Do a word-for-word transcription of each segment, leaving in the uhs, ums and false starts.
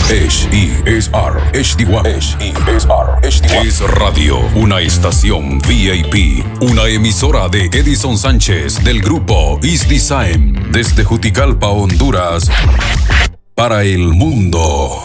H E S R H D uno. H E S R H D uno. Es Radio, una estación V I P, una emisora de Edison Sánchez del grupo East Design, desde Juticalpa, Honduras, para el mundo.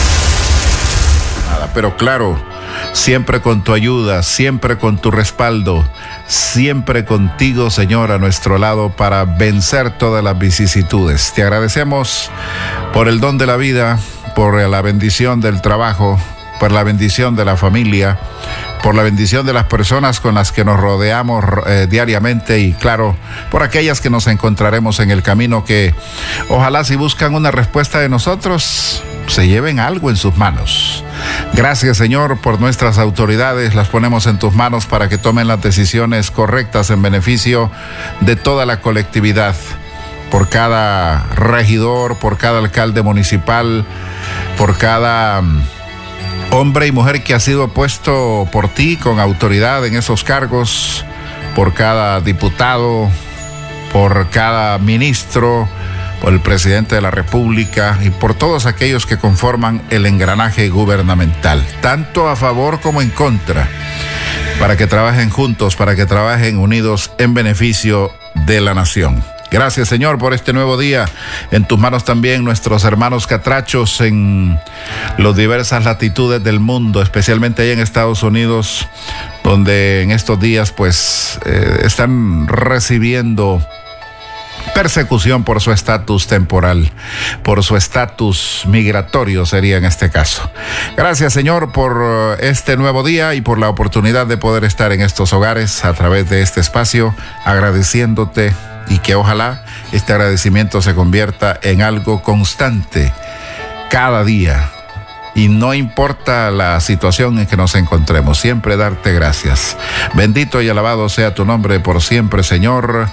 Nada, pero claro, siempre con tu ayuda, siempre con tu respaldo, siempre contigo, Señor, a nuestro lado para vencer todas las vicisitudes. Te agradecemos por el don de la vida, por la bendición del trabajo, por la bendición de la familia, por la bendición de las personas con las que nos rodeamos eh, diariamente y claro, por aquellas que nos encontraremos en el camino que ojalá si buscan una respuesta de nosotros, se lleven algo en sus manos. Gracias, Señor, por nuestras autoridades, las ponemos en tus manos para que tomen las decisiones correctas en beneficio de toda la colectividad, por cada regidor, por cada alcalde municipal, por cada hombre y mujer que ha sido puesto por ti con autoridad en esos cargos, por cada diputado, por cada ministro, por el presidente de la República y por todos aquellos que conforman el engranaje gubernamental, tanto a favor como en contra, para que trabajen juntos, para que trabajen unidos en beneficio de la nación. Gracias, Señor, por este nuevo día. En tus manos también nuestros hermanos catrachos en las diversas latitudes del mundo, especialmente allá en Estados Unidos, donde en estos días pues eh, están recibiendo persecución por su estatus temporal, por su estatus migratorio sería en este caso. Gracias, Señor, por este nuevo día y por la oportunidad de poder estar en estos hogares a través de este espacio, agradeciéndote y que ojalá este agradecimiento se convierta en algo constante cada día. Y no importa la situación en que nos encontremos, siempre darte gracias. Bendito y alabado sea tu nombre por siempre, Señor.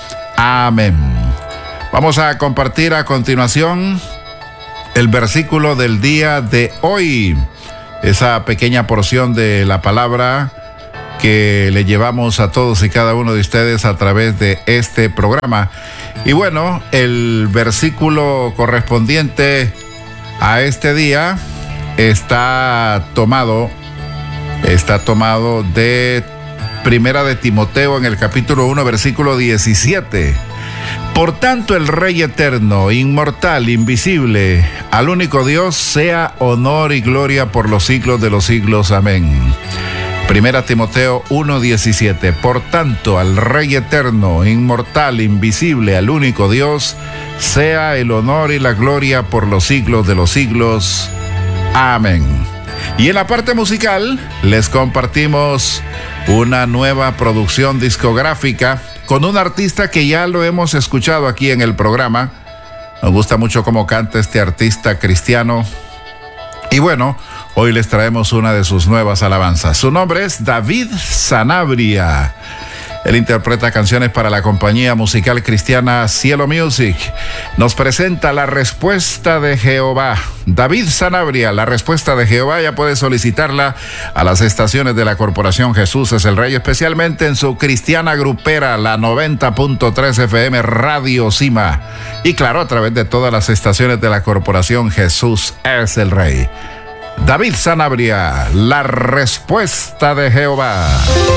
Amén. Vamos a compartir a continuación el versículo del día de hoy. Esa pequeña porción de la palabra que le llevamos a todos y cada uno de ustedes a través de este programa. Y bueno, el versículo correspondiente a este día está tomado, está tomado de Primera de Timoteo en el capítulo uno, versículo diecisiete. Por tanto, el Rey eterno, inmortal, invisible, al único Dios, sea honor y gloria por los siglos de los siglos. Amén. Primera Timoteo uno, diecisiete. Por tanto, al Rey eterno, inmortal, invisible, al único Dios, sea el honor y la gloria por los siglos de los siglos. Amén. Y en la parte musical les compartimos una nueva producción discográfica con un artista que ya lo hemos escuchado aquí en el programa. Nos gusta mucho cómo canta este artista cristiano. Y bueno, hoy les traemos una de sus nuevas alabanzas. Su nombre es David Sanabria. Él interpreta canciones para la compañía musical cristiana Cielo Music. Nos presenta La Respuesta de Jehová. David Sanabria, La Respuesta de Jehová, ya puede solicitarla a las estaciones de la Corporación Jesús es el Rey, especialmente en su cristiana grupera, la noventa punto tres F M Radio Cima. Y claro, a través de todas las estaciones de la Corporación Jesús es el Rey. David Sanabria, La Respuesta de Jehová.